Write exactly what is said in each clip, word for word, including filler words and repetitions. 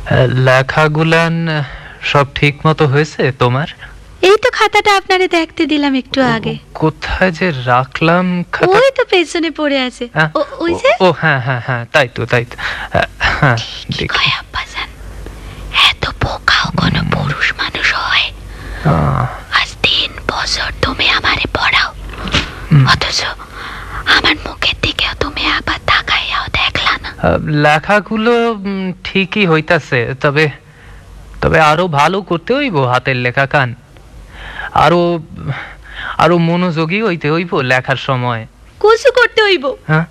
লেখাগুলান সব ঠিক মতো হয়েছে তোমার? এই তো খাতাটা আপনারে দেখতে দিলাম একটু আগে। কোথায় যে রাখলাম খাতা? ওই তো পেছনে পড়ে আছে। ওই যে ও হ্যাঁ হ্যাঁ হ্যাঁ তাই তো তাই তো হ্যাঁ দেখি। আব্বাজান এত বোকাও কোনো পুরুষ মানুষ হয়? আজ তিন বছর তুমি আমারে পড়াও, অথচ আমার মুখের দিকেও তুমি একবার তাকাইয়াও দেখলা না। লেখাগুলো ঠিকই হইতাছে, তবে তবে আরো ভালো করতে হইব হাতের লেখা কান, আরো আরো মনোযোগী হইতে হইব লেখার সময়। কুসু করতে হইব। হ্যাঁ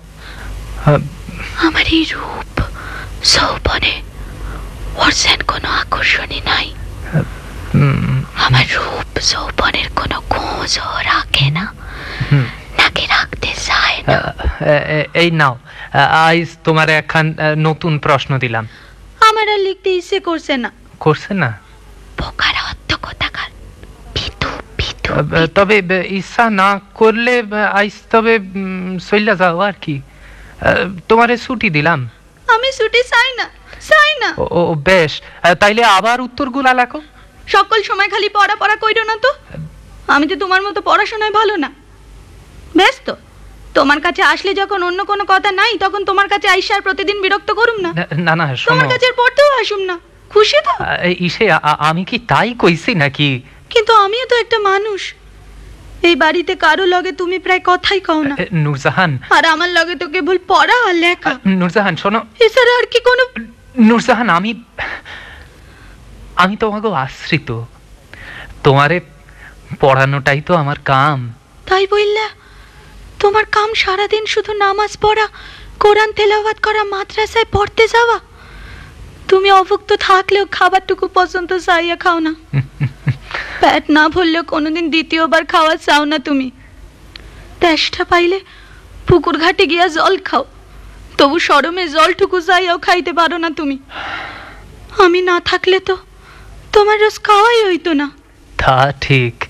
আমার এই রূপ যৌবনে ওর যেন কোনো আকর্ষণই নাই। আমার রূপ যৌবনের কোনো খোঁজও রাখে না, নাকি রাখতে চায় না। এই নাও, আজ তোমার একখান নতুন প্রশ্ন দিলাম। আমার আর লিখতে ইচ্ছে করছে না। করছে না? পোকার অত্য কোথাকার পিতু পিতু। তবে ইচ্ছা না করলে আজ তবে চইলা যাও আর কি, তোমারে ছুটি দিলাম। আমি ছুটি চাই না, চাই না। ও বেশ, তাইলে আবার উত্তরগুলা লেখো। সকল সময় খালি পড়া পড়া কইরো না তো। আমি তো তোমার মতো পড়াশোনায় ভালো না। বেশ তো, তোমার কাছে আসলে যখন অন্য কোনো কথা নাই, তখন তোমার কাছে আইসা আর প্রতিদিন বিরক্ত করুম না। না না শোনো, তোমার কাছে আর পড়তেও আসুম না। খুশি তো? ইসে আমি কি তাই কইছি নাকি? কিন্তু আমিও তো একটা মানুষ। এই বাড়িতে কারো লগে তুমি প্রায় কথাই কও না। নূরজাহান, আর আমার লগে তো কেবল পড়া আর লেখা। নূরজাহান শোনো, এছাড়া আর কি কোনো। নূরজাহান, আমি আমি তোমাকে আশ্রিত, তোমারে পড়ানোটাই তো আমার কাম। তাই বললা? তোমার কাম সারাদিন শুধু নামাজ পড়া, কোরআন তেলাওয়াত করা, মাদ্রাসায় পড়তে যাওয়া? তুমি অভুক্ত থাকলেও খাবারটুকু পর্যন্ত চাইয়া খাও না। পেট না ভরলেও কোনোদিন দ্বিতীয়বার খাওয়া চাও না তুমি। তেষ্টা পাইলে পুকুর ঘাটে গিয়া জল খাও, তবু শরমে জলটুকু চাইয়াও খাইতে পারো না তুমি। আমি না থাকলে তো তোমার রোজ খাওয়াই হইতো না। তা ঠিক।